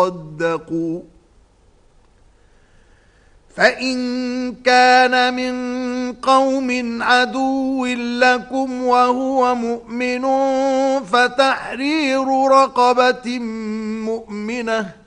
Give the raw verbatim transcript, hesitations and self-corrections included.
صدقوا. فإن كان من قوم عدو لكم وهو مؤمن فتحرير رقبة مؤمنة